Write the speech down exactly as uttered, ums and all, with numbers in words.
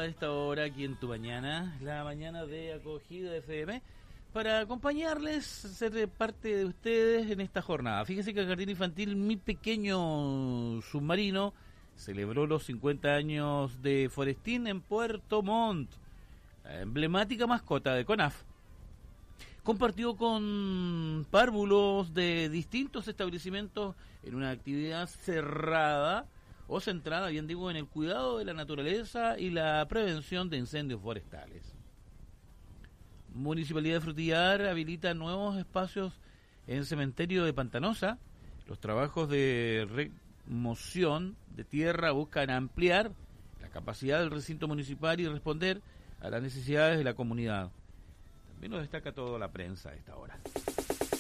a esta hora aquí en Tu Mañana, la mañana de Acogida F M, para acompañarles, ser parte de ustedes en esta jornada. Fíjense que el Jardín Infantil Mi Pequeño Submarino celebró los cincuenta años de Forestín en Puerto Montt, la emblemática mascota de CONAF. Compartió con párvulos de distintos establecimientos en una actividad cerrada o centrada, bien digo, en el cuidado de la naturaleza y la prevención de incendios forestales. Municipalidad de Frutillar habilita nuevos espacios en Cementerio de Pantanosa. Los trabajos de remoción de tierra buscan ampliar la capacidad del recinto municipal y responder a las necesidades de la comunidad. También lo destaca toda la prensa a esta hora.